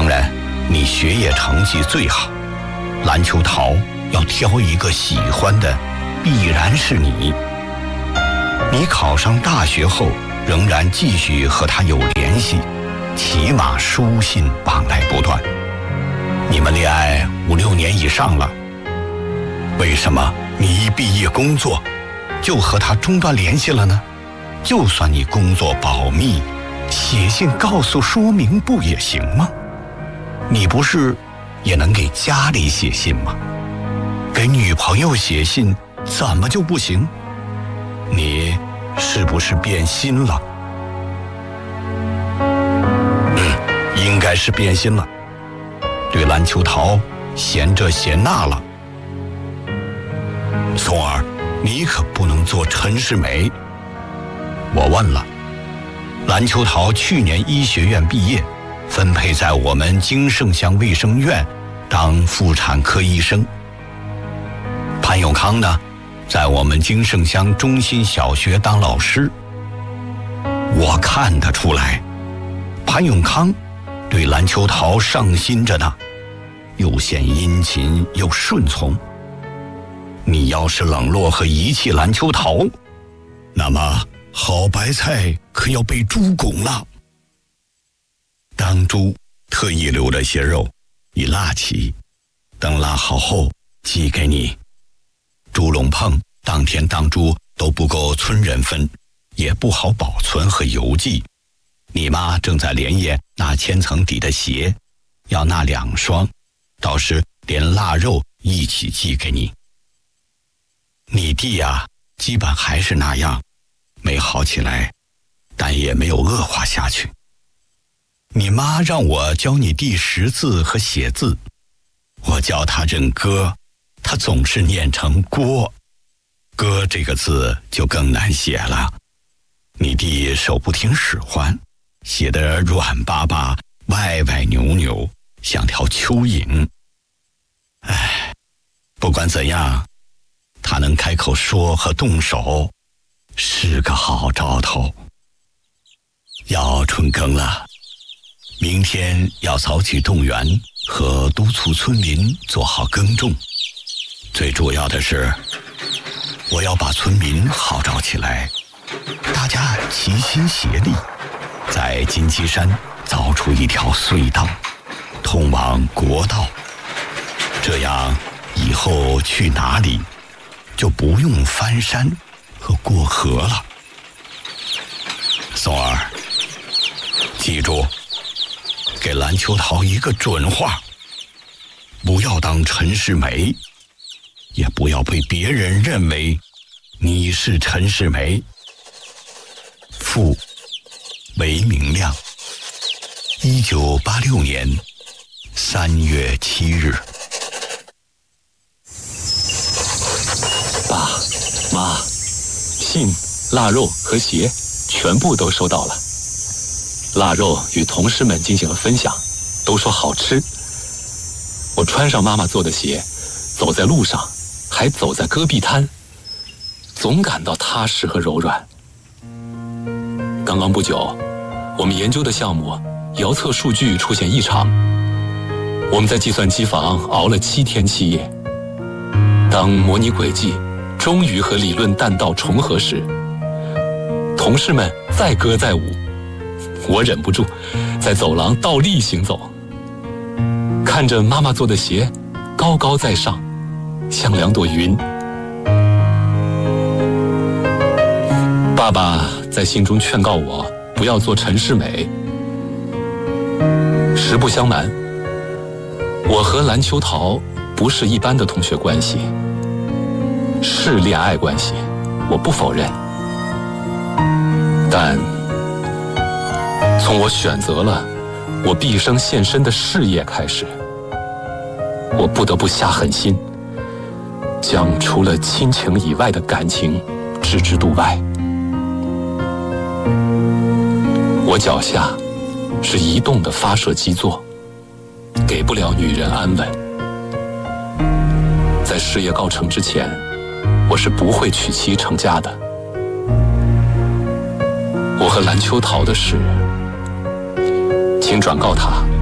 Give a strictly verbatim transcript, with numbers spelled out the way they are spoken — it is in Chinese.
当然，你学业成绩最好，篮球桃要挑一个喜欢的，必然是你。你考上大学后，仍然继续和他有联系，起码书信往来不断。你们恋爱五六年以上了，为什么你一毕业工作就和他中断联系了呢？就算你工作保密，写信告诉说明不也行吗？你不是也能给家里写信吗？给女朋友写信怎么就不行？你是不是变心了？嗯，应该是变心了，对篮球桃嫌这嫌那了。松儿，你可不能做陈世美。我问了，篮球桃去年医学院毕业，分配在我们金盛乡卫生院当妇产科医生。潘永康呢，在我们金盛乡中心小学当老师。我看得出来，潘永康对篮球桃上心着呢，又显殷勤又顺从。你要是冷落和遗弃篮球桃，那么好白菜可要被猪拱了。当猪特意留了些肉，以腊起，等腊好后寄给你。猪笼棚当天当猪都不够村人分，也不好保存和邮寄。你妈正在连夜拿千层底的鞋，要那两双，到时连腊肉一起寄给你。你弟呀，基本还是那样，没好起来，但也没有恶化下去。你妈让我教你弟识字和写字，我教他认歌，他总是念成郭，歌这个字就更难写了。你弟手不听使唤，写得软巴巴，歪歪扭扭，像条蚯蚓。唉，不管怎样，他能开口说和动手，是个好兆头。要春耕了，明天要早起动员和督促村民做好耕种。最主要的是，我要把村民号召起来，大家齐心协力，在金鸡山凿出一条隧道，通往国道。这样以后去哪里就不用翻山和过河了。松儿，记住，给篮球桃一个准话，不要当陈世美，也不要被别人认为你是陈世美。父韦明亮，一九八六年三月七日。 爸妈，信、腊肉和鞋全部都收到了。腊肉与同事们进行了分享，都说好吃。我穿上妈妈做的鞋，走在路上，还走在戈壁滩，总感到踏实和柔软。刚刚不久，我们研究的项目遥测数据出现异常，我们在计算机房熬了七天七夜。当模拟轨迹终于和理论弹道重合时，同事们载歌载舞，我忍不住在走廊倒立行走，看着妈妈做的鞋高高在上，像两朵云。爸爸在信中劝告我不要做陈世美。实不相瞒，我和篮球桃不是一般的同学关系，是恋爱关系，我不否认。但从我选择了我毕生献身的事业开始，我不得不下狠心，将除了亲情以外的感情置之度外。我脚下是移动的发射基座，给不了女人安稳。在事业告成之前，我是不会娶妻成家的。我和篮球桃的事，请转告他，